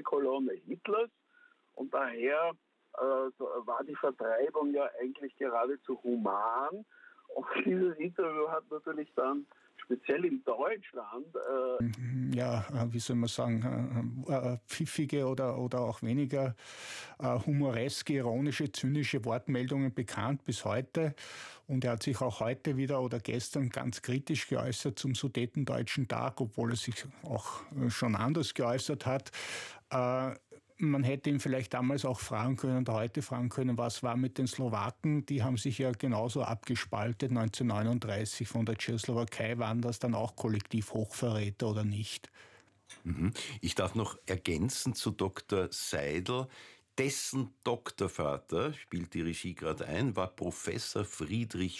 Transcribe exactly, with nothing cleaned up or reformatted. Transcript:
letzte Kolonne Hitlers und daher äh, so war die Vertreibung ja eigentlich geradezu human. Und dieses Interview hat natürlich dann speziell in Deutschland äh ja, wie soll man sagen, äh, pfiffige oder, oder auch weniger äh, humoreske, ironische, zynische Wortmeldungen bekannt bis heute. Und er hat sich auch heute wieder oder gestern ganz kritisch geäußert zum Sudetendeutschen Tag, obwohl er sich auch schon anders geäußert hat. Äh, Man hätte ihn vielleicht damals auch fragen können oder heute fragen können, was war mit den Slowaken? Die haben sich ja genauso abgespaltet neunzehnhundertneununddreißig von der Tschechoslowakei. Waren das dann auch kollektiv Hochverräter oder nicht? Ich darf noch ergänzen zu Doktor Seidel. Dessen Doktorvater, spielt die Regie gerade ein, war Professor Friedrich